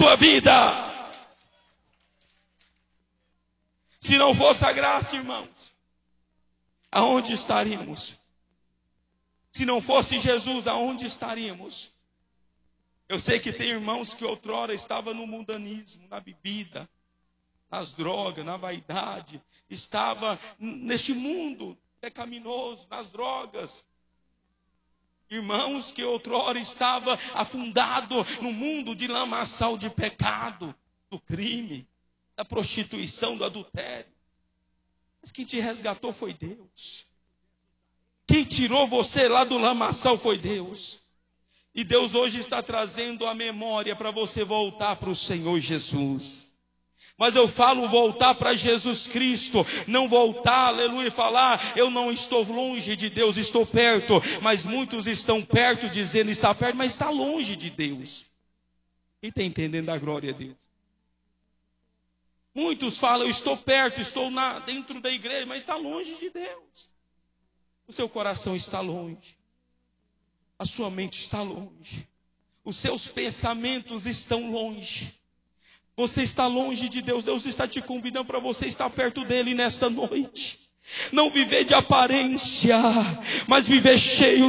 sua vida. Se não fosse a graça, irmãos, aonde estaríamos? Se não fosse Jesus, aonde estaríamos? Eu sei que tem irmãos que outrora estavam no mundanismo, na bebida, nas drogas, na vaidade, estava neste mundo pecaminoso, nas drogas. Irmãos que outrora estava afundado no mundo de lamaçal de pecado, do crime, da prostituição, do adultério. Mas quem te resgatou foi Deus. Quem tirou você lá do lamaçal foi Deus. E Deus hoje está trazendo a memória para você voltar para o Senhor Jesus. Mas eu falo voltar para Jesus Cristo, não voltar, aleluia, e falar, eu não estou longe de Deus, estou perto. Mas muitos estão perto, dizendo está perto, mas está longe de Deus. Quem está entendendo a glória a Deus? Muitos falam, eu estou perto, estou dentro da igreja, mas está longe de Deus. O seu coração está longe, a sua mente está longe, os seus pensamentos estão longe. Você está longe de Deus. Deus está te convidando para você estar perto dele nesta noite. Não viver de aparência, mas viver cheio